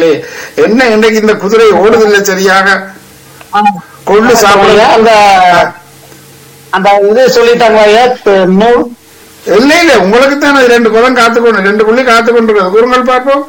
இருக்கிறீர்களே, என்ன இன்றைக்கு இந்த குதிரை ஓடுதில்லை சரியாக? கொள்ளு சாப்பிடுங்க. அந்த அந்த இது சொல்லிட்டாங்க ஐயா, நூல். இல்ல இல்ல, உங்களுக்கு தான் 2 பதம் காத்துக்கொண்டு 2 புள்ளி காத்துக்கொண்டிருக்கிறது. கூறுங்கள் பார்ப்போம்.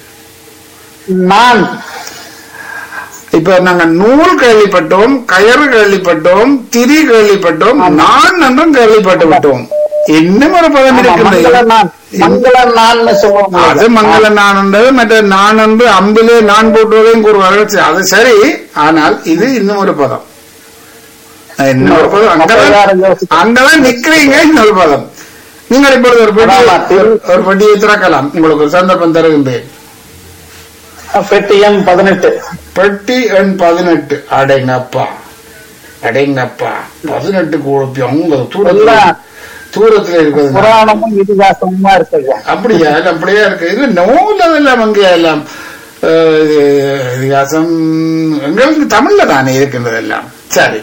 நான் இப்ப நாங்க நூல் கேள்விப்பட்டோம், கயறு கேள்விப்பட்டோம், திரி கேள்விப்பட்டோம், நான் என்றும் கேள்விப்பட்டு விட்டோம். இன்னும் ஒரு பதம் இருக்கிறது. மங்கள நான் சொல்லுவாங்க. அது மங்கள நான் என்றது. மற்ற நான் என்று அம்பிலே நான் போட்டுவதையும் கூறுவார்கள். அது சரி. ஆனால் இது இன்னும் ஒரு பதம். இன்னொரு பதம் அங்கதான் நிக்கிறீங்க. இன்னொரு பதம். நீங்கள் இப்பொழுது ஒரு பெட்டியை திறக்கலாம். உங்களுக்கு ஒரு சந்தர்ப்பம் தருகின்றேன். பெட்டி எண் 18. பெட்டி எண் 18. அடைங்கப்பா அடைங்கப்பா 18 குழப்பி அவங்க தூரத்துல இருக்கிறது. புராணமும் இதிகாசமா இருக்கு. அப்படியா? அப்படியா இருக்கு. இது நூல் அதெல்லாம் அங்கேயா எல்லாம் இதிகாசம் எங்களுக்கு தமிழ்ல தானே இருக்கின்றது எல்லாம். சரி.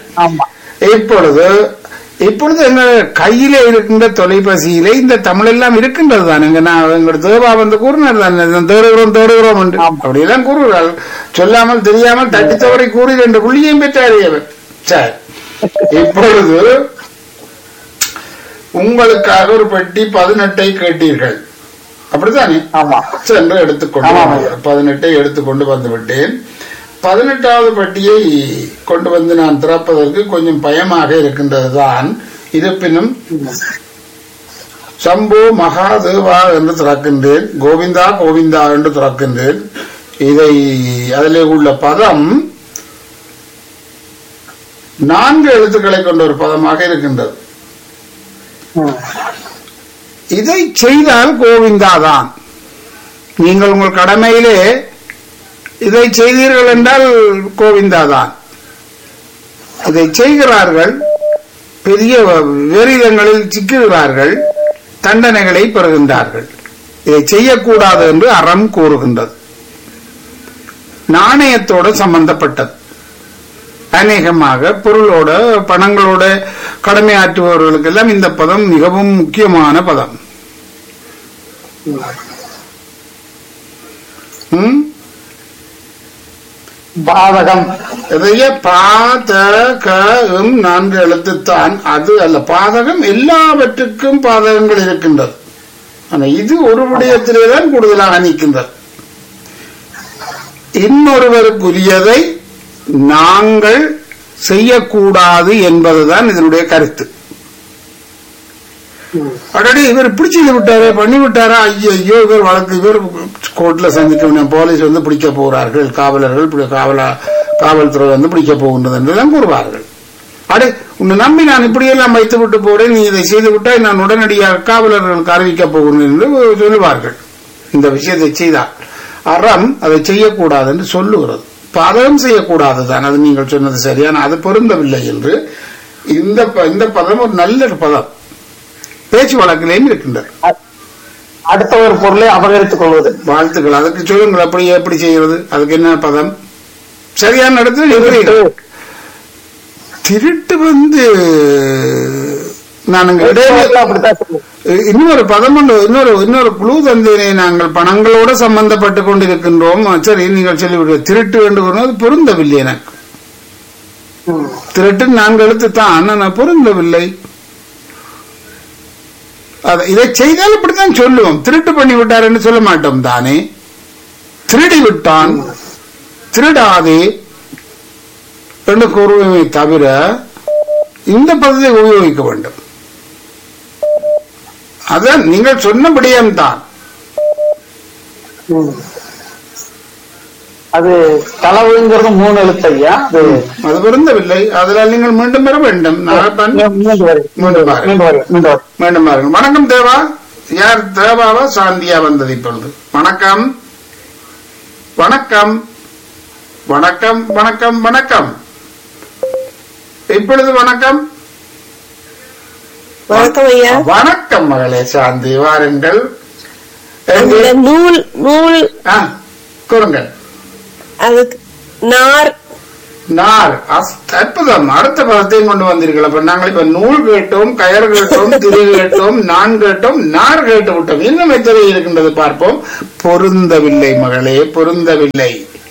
இப்பொழுது எங்க கையில இருக்கின்ற தொலைபேசியிலே இந்த தமிழ் எல்லாம் இருக்கின்றது தான். எங்களோட தேவா வந்து கூறினார் தான், தேடுகிறோம் என்று அப்படியெல்லாம் கூறுகிறார். சொல்லாமல் தெரியாமல் தட்டி தவறை கூறி 2 புள்ளியையும் பெற்றார் அவர். சரி, இப்பொழுது உங்களுக்காக ஒரு பெட்டி 18 கேட்டீர்கள், அப்படித்தானே? சென்று எடுத்துக்கொண்டு 18 எடுத்துக்கொண்டு வந்து விட்டேன். 18வது பெட்டியை கொண்டு வந்து நான் திறப்பதற்கு கொஞ்சம் பயமாக இருக்கின்றது தான். இருப்பினும் சம்போ மகாதேவா என்று திறக்கின்றேன், கோவிந்தா கோவிந்தா என்று திறக்கின்றேன். அதிலே உள்ள பதம் 4 எழுத்துக்களை கொண்ட ஒரு பதமாக இருக்கின்றது. இதை செய்தால் கோவிந்தா தான். நீங்கள் உங்கள் கடமையிலே இதை செய்தீர்கள் என்றால் கோவிந்தா தான். இதை செய்கிறார்கள், பெரிய விபரீதங்களில் சிக்குகிறார்கள், தண்டனைகளை பெறுகின்றார்கள். இதை செய்யக்கூடாது என்று அறம் கூறுகின்றது. நாணயத்தோடு சம்பந்தப்பட்டது. அநேகமாக பொருளோட பணங்களோட கடமையாற்றுபவர்களுக்கெல்லாம் இந்த பதம் மிகவும் முக்கியமான பதம். பாதகம். பாதகம் 4 எழுத்துத்தான். அது அல்ல பாதகம். எல்லாவற்றுக்கும் பாதகங்கள் இருக்கின்றது. ஆனா இது ஒரு விடயத்திலேதான் கூடுதலாக நிற்கின்றது. இன்னொருவருக்குரியதை நாங்கள் செய்யக்கூடாது என்பதுதான் இதனுடைய கருத்து. அடடி இவர் இப்படி செய்து விட்டாரே, பண்ணி விட்டாரா, ஐயோ இவர் வழக்கு, இவர் கோர்ட்ல சந்திக்க, போலீஸ் வந்து பிடிக்க போகிறார்கள், காவலர்கள் காவல்துறை வந்து பிடிக்க போகின்றது என்றுதான் கூறுவார்கள். அடே உன்னை நம்பி நான் இப்படியெல்லாம் வைத்து விட்டு போறேன், நீ இதை செய்து விட்டால் நான் உடனடியாக காவலர்களுக்கு அறிவிக்கப் போகிறேன் என்று சொல்லுவார்கள். இந்த விஷயத்தை செய்தால் அறம் அதை செய்யக்கூடாது என்று சொல்லுகிறது. பாதகம் செய்யக்கூடாதுதான். அது நீங்கள் சொன்னது சரியான, அது பொருந்தவில்லை என்று இந்த பதம் ஒரு நல்ல பதம் பேச்சு வழக்கிலேயும் இருக்கின்றது. அடுத்த ஒரு பொருளை அபகரித்துக் கொள்வது. வாழ்த்துக்கள். அதுக்கு சொல்லுங்கள், அப்படி எப்படி செய்யறது? அதுக்கு என்ன பதம்? சரியான இடத்துல திருட்டு வந்து நான் இன்னொரு பதம் இன்னொரு குழு தந்தேனே. நாங்கள் பணங்களோட சம்பந்தப்பட்டு கொண்டிருக்கின்றோம். சரி, நீங்கள் சொல்லிவிடுவது திருட்டு வேண்டும், அது பொருந்தவில்லை எனக்கு. திருட்டு 4 எழுத்துத்தான், நான் பொருந்தவில்லை. இதை செய்தால் இப்படித்தான் சொல்லுவோம். திருட்டு பண்ணி விட்டார் என்று சொல்ல மாட்டோம் தானே. திருடி விட்டான், திருடாதே என்று கூறுவதை தவிர இந்த பதத்தை உபயோகிக்க வேண்டும். அதான் நீங்கள் சொன்னபடியும் தான். அது களவுங்கிறது 3 எழுத்து ஐயா. அது பொருந்தவில்லை. அதனால் நீங்கள் மீண்டும் பெற வேண்டும். மீண்டும் பாருங்கள். வணக்கம் தேவா. யார் தேவாவா சாந்தியா வந்தது இப்பொழுது? வணக்கம் வணக்கம் வணக்கம் வணக்கம் வணக்கம். இப்பொழுது வணக்கம். வணக்கம் ஐயா. வணக்கம் மகளே சாந்தி, வாருங்கள். நூல் நூல் கூறுங்கள். அதுக்கு நார் நார். அற்புதம். அடுத்த பதத்தையும் கொண்டு வந்தீர்கள். அப்ப நாங்கள் இப்ப நூல் கேட்டோம், கயர் கேட்டோம், திரி கேட்டோம், நான் கேட்டோம், நார் கேட்டு விட்டோம். இன்னும் எத்தனை இருக்கின்றது பார்ப்போம். பொருந்தவில்லை மகளே, பொருந்தவில்லை.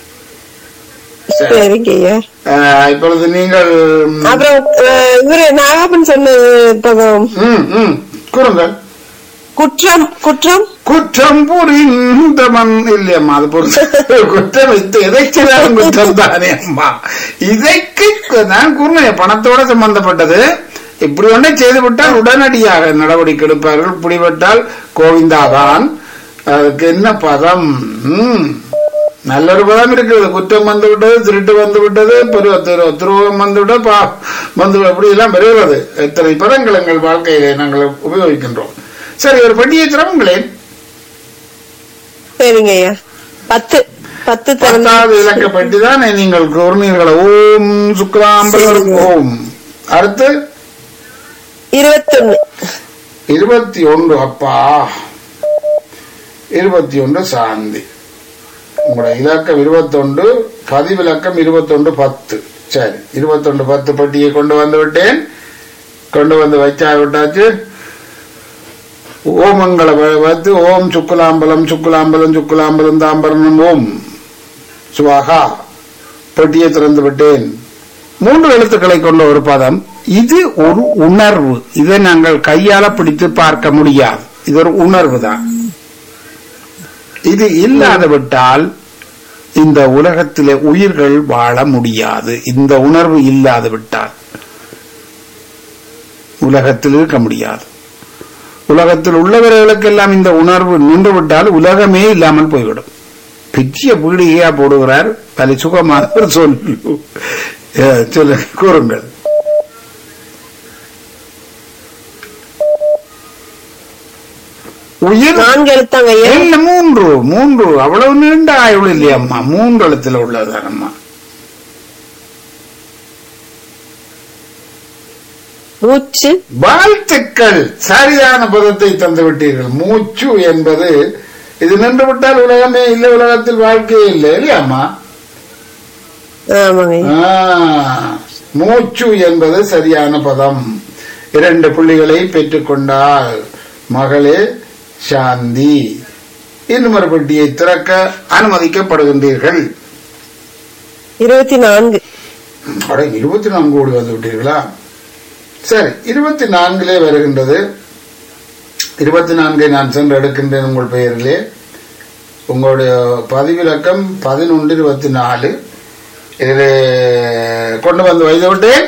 இப்பொழுது நீங்கள் அப்புறம் இவரு நாகப்பன் சொன்னது பதம் கூறுங்கள். குற்றம் குற்றம் குற்றம் புரிந்தவன் இல்லையம்மா, அது குற்றம் எதைக்கிறான் குற்றம் தானே அம்மா. இதைக்கு நான் கூறினேன், பணத்தோட சம்பந்தப்பட்டது. இப்படி ஒன்றை செய்து விட்டால் உடனடியாக நடவடிக்கை எடுப்பார்கள். பிடிபட்டால் கோவிந்தாதான். அதுக்கு என்ன பதம்? நல்லொரு பதம் இருக்கிறது. குற்றம் வந்து விட்டது, திருட்டு வந்து விட்டது, துரோகம் வந்து விட வந்து அப்படி எல்லாம் வருகிறது. எத்தனை பதங்கள் எங்கள் வாழ்க்கையிலே நாங்கள் உபயோகிக்கின்றோம். சரி, ஒரு பண்டிகை திறவுங்களேன். சரிங்க ஐயா. 10 இலக்க பட்டி தான் நீங்கள் கூறினீர்கள். ஓம் சுக்லாம்பரம் ஓம். அடுத்து 21. அப்பா 21 சாந்தி. உங்களோட இலக்கம் 21, பதிவிலக்கம் 2110. சரி, 2110 பட்டியை கொண்டு வந்து விட்டேன். கொண்டு வந்து விட்டாச்சு. ஓமங்களை வைத்து ஓம் சுக்குலாம்பலம் சுக்குலாம்பலம் சுக்குலாம்பலம் தாம்பரம் ஓம் சுவாகா. பெட்டியை திறந்து விட்டேன். 3 எழுத்துக்களை கொண்ட ஒரு பதம். இது ஒரு உணர்வு. இதை நாங்கள் கையால பிடித்து பார்க்க முடியாது. இது ஒரு உணர்வு தான். இது இல்லாது விட்டால் இந்த உலகத்திலே உயிர்கள் வாழ முடியாது. இந்த உணர்வு இல்லாது விட்டால் உலகத்தில் இருக்க முடியாது. உலகத்தில் உள்ளவர்களுக்கெல்லாம் இந்த உணர்வு நின்று விட்டால் உலகமே இல்லாமல் போய்விடும். பிச்சிய பீடிகையா போடுகிறார். பல சுகமாக சொல்ல கூறுங்கள். உயிர் 4 எழுத்தாங்க ஐயா. 3 அவ்வளவு நீண்ட ஆயுள் இல்லையம்மா. 3 எழுத்துல உள்ளதானம்மா. மூச்சு. வாழ்த்துக்கள், சரியான பதத்தை தந்து விட்டீர்கள். மூச்சு என்பது இது நின்று விட்டால் உலகமே இல்லை, உலகத்தில் வாழ்க்கையே இல்லை இல்லையாம்மா. மூச்சு என்பது சரியான பதம். 2 புள்ளிகளை பெற்றுக் கொண்டால் மகளே சாந்தி. இன்னும் ஒரு பெட்டியை திறக்க அனுமதிக்கப்படுகின்றீர்கள். 24. 24 ஓடி வந்து விட்டீர்களா? சரி, 24 வருகின்றது. 24 நான் சென்று எடுக்கின்றேன் உங்கள் பெயரிலே. உங்களுடைய பதிவிலக்கம் 1124. இதிலே கொண்டு வந்து வைத்து விட்டேன்.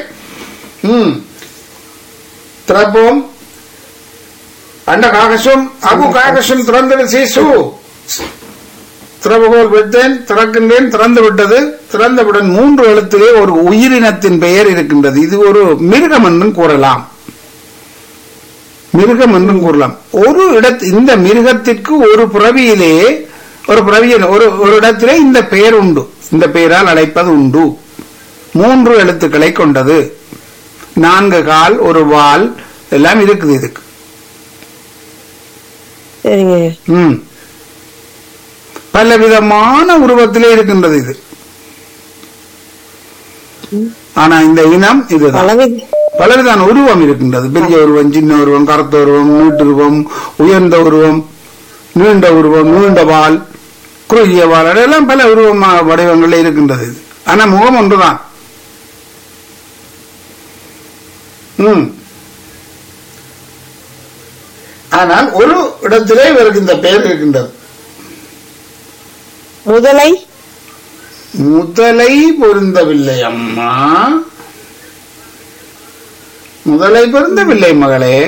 திறப்போம். அண்ட காகசம் அபு காகசம் திறந்தது சீசு. திறவுகோல் வைத்தேன், திறக்கின்றேன். திறந்து விட்டது. திறந்தவுடன் 3 எழுத்திலே ஒரு உயிரினத்தின் பெயர் இருக்கின்றது. இது ஒரு மிருகம் என்றும் கூறலாம். மிருகம் என்றும் கூறலாம். ஒரு இந்த மிருகத்திற்கு ஒரு பிறவியிலே ஒரு இடத்திலே இந்த பெயர் உண்டு. இந்த பெயரால் அழைப்பது உண்டு. 3 எழுத்துக்களை கொண்டது. 4 கால், ஒரு வால் எல்லாம் இருக்குது. இதுக்கு பலவிதமான உருவத்திலே இருக்கின்றது இது. ஆனா இந்த இனம் இதுதான். பலவிதமான உருவம் இருக்கின்றது. பெரிய உருவம், சின்ன உருவம், கருத்த உருவம், நீட்டுருவம், உயர்ந்த உருவம், நீண்ட உருவம், நீண்ட வால், குறுகிய வால், அதெல்லாம் பல உருவம் வடிவங்கள் இருக்கின்றது. ஆனா முகம் ஒன்றுதான். ஆனால் ஒரு இடத்திலே இவருக்கு இந்த பெயர் இருக்கின்றது. முதலை பொருந்தவில்லை அம்மா. முதலை பொருந்தவில்லை மகளே.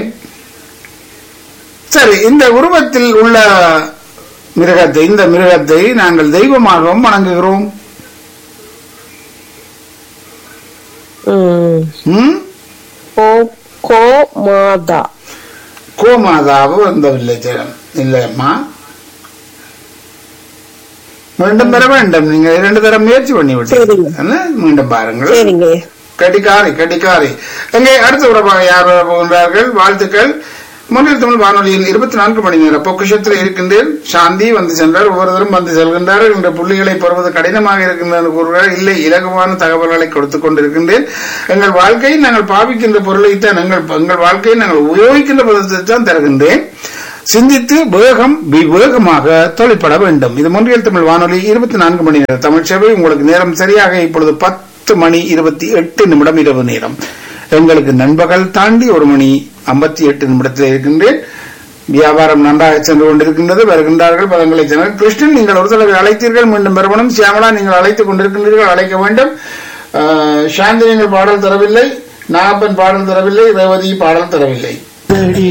சரி, இந்த உருவத்தில் உள்ள இந்த மிருகத்தை நாங்கள் தெய்வமாகவும் வணங்குகிறோம். கோமாதாவு வந்தவில்லை இல்லையம்மா. மீண்டும் பெற வேண்டும். நீங்க 2 தரம் முயற்சி பண்ணி விட்டு மீண்டும் பாருங்கள். கடிகாரி. எங்கே அடுத்த உறவாக யார் போகின்றார்கள்? வாழ்த்துக்கள். மொழியில் தமிழ் வானொலியின் 24 மணி நேர பொக்கிஷத்தில் இருக்கின்றேன். சாந்தி வந்து சென்றார், ஒவ்வொருவரும் வந்து செல்கின்றார்கள். என்ற புள்ளிகளை பெறுவது கடினமாக இருக்கின்றது கூறுகிறார். இல்லை, இலகுவான தகவல்களை கொடுத்துக் கொண்டிருக்கின்றேன். எங்கள் வாழ்க்கையை நாங்கள் பாவிக்கின்ற பொருளைத்தான், எங்கள் வாழ்க்கையை நாங்கள் உபயோகிக்கின்ற பதத்தை தான் தருகின்றேன். சிந்தித்து விவேகமாக தொழிற்பட வேண்டும். இது மொழியில் தமிழ் வானொலி 24 மணி நேர தமிழ் சேவை. உங்களுக்கு நேரம் சரியாக இப்பொழுது 10:28 இரவு நேரம். எங்களுக்கு நண்பகல் தாண்டி 1:58 இருக்கின்றேன். வியாபாரம் நன்றாக சென்று கொண்டிருக்கின்றது. வருகின்றார்கள் பதங்களை சென்ற கிருஷ்ணன், நீங்கள் ஒரு தடவை அழைத்தீர்கள், மீண்டும் பெறவனும். சியாமலா, நீங்கள் அழைத்துக் கொண்டிருக்கின்றீர்கள், அழைக்க வேண்டும். சாந்தி, நீங்கள் பாடல் தரவில்லை. நாகப்பன் பாடல் தரவில்லை. ரேவதி பாடல் தரவில்லை.